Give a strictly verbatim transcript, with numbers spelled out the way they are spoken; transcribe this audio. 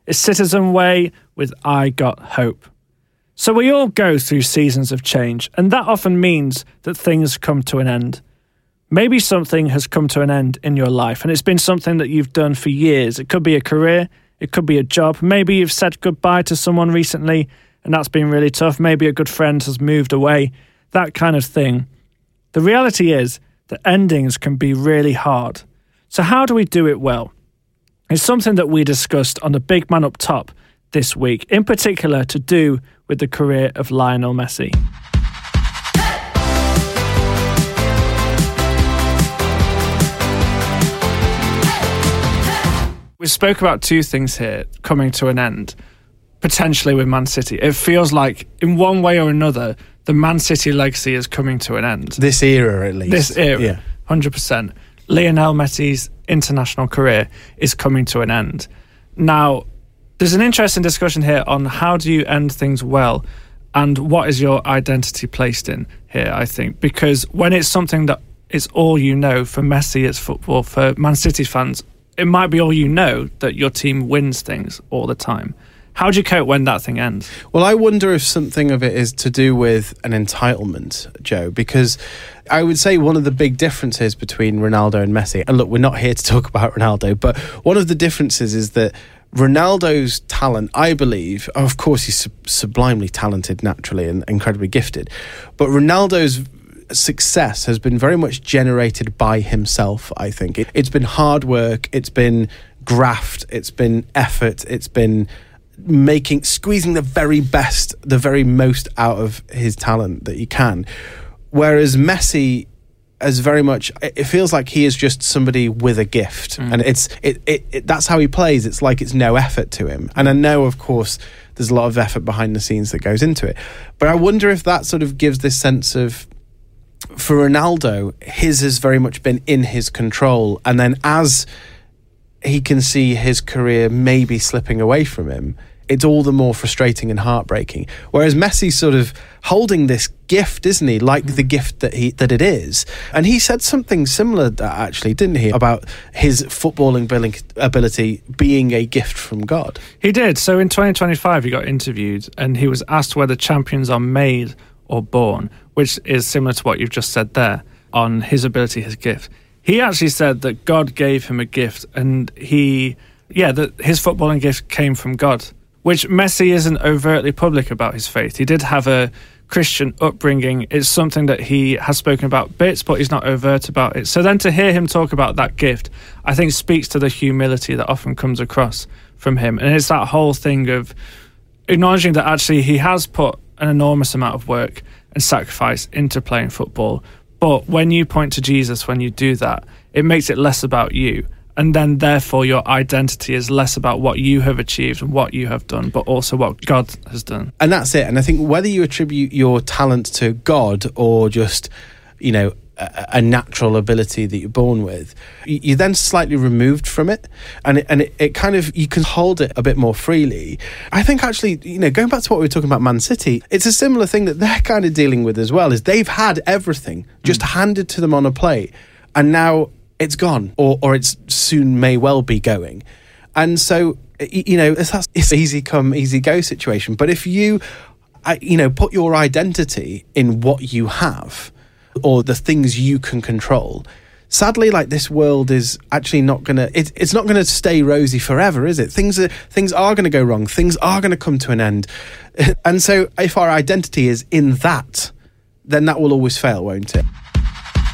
It's Citizen Way with I Got Hope. So we all go through seasons of change, and that often means that things come to an end. Maybe something has come to an end in your life, and it's been something that you've done for years. It could be a career, it could be a job. Maybe you've said goodbye to someone recently, and that's been really tough. Maybe a good friend has moved away, that kind of thing. The reality is that endings can be really hard. So how do we do it well? It's something that we discussed on the Big Man Up Top this week, in particular to do with the career of Lionel Messi. We spoke about two things here coming to an end, potentially with Man City. It feels like, in one way or another, the Man City legacy is coming to an end. This era, at least. This era, yeah. one hundred percent. Lionel Messi's international career is coming to an end. Now, there's an interesting discussion here on how do you end things well and what is your identity placed in here, I think. Because when it's something that is all you know, for Messi it's football, for Man City fans, it might be all you know that your team wins things all the time. How do you cope when that thing ends? Well, I wonder if something of it is to do with an entitlement, Joe, because I would say one of the big differences between Ronaldo and Messi, and look, we're not here to talk about Ronaldo, but one of the differences is that Ronaldo's talent, I believe, of course he's sub- sublimely talented naturally and incredibly gifted, but Ronaldo's success has been very much generated by himself, I think. It, it's been hard work, it's been graft, it's been effort, it's been making, squeezing the very best, the very most out of his talent that he can. Whereas Messi as very much, it feels like he is just somebody with a gift, mm. and it's it, it, it that's how he plays. It's like it's no effort to him. And I know, of course, there's a lot of effort behind the scenes that goes into it, but I wonder if that sort of gives this sense of, for Ronaldo, his has very much been in his control, and then as he can see his career maybe slipping away from him, it's all the more frustrating and heartbreaking. Whereas Messi's sort of holding this gift, isn't he? Like mm. the gift that he that it is. And he said something similar, actually, didn't he? About his footballing ability being a gift from God. He did. So in twenty twenty-five, he got interviewed and he was asked whether champions are made or born, which is similar to what you've just said there on his ability, his gift. He actually said that God gave him a gift, and he, yeah, that his footballing gift came from God, which Messi isn't overtly public about his faith. He did have a Christian upbringing. It's something that he has spoken about bits, but he's not overt about it. So then to hear him talk about that gift, I think speaks to the humility that often comes across from him. And it's that whole thing of acknowledging that actually he has put an enormous amount of work and sacrifice into playing football. But when you point to Jesus, when you do that, it makes it less about you. And then, therefore, your identity is less about what you have achieved and what you have done, but also what God has done. And that's it. And I think whether you attribute your talent to God or just, you know, a, a natural ability that you're born with, you're then slightly removed from it. And it, and it, it kind of, you can hold it a bit more freely. I think actually, you know, going back to what we were talking about Man City, it's a similar thing that they're kind of dealing with as well, is they've had everything just mm. handed to them on a plate. And now it's gone, or or it's soon may well be going. And so, you know, it's that it's easy come, easy go situation. But if you, you know, put your identity in what you have or the things you can control, sadly, like, this world is actually not going to, it, it's not going to stay rosy forever, is it? Things are, things are going to go wrong. Things are going to come to an end. And so if our identity is in that, then that will always fail, won't it?